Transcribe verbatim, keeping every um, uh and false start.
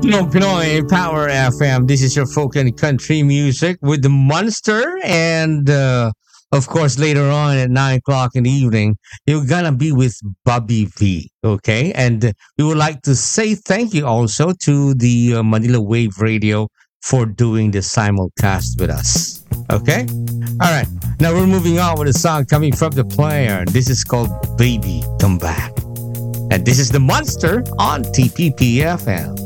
Filipino Pinoy Power F M. This is your folk and country music with the Monster. And uh, of course, later on at nine o'clock in the evening, you're going to be with Bobby V. Okay. And we would like to say thank you also to the uh, Manila Wave Radio for doing the simulcast with us. Okay. All right. Now we're moving on with a song coming from the player. This is called Baby Come Back. And this is the Monster on T P P F M.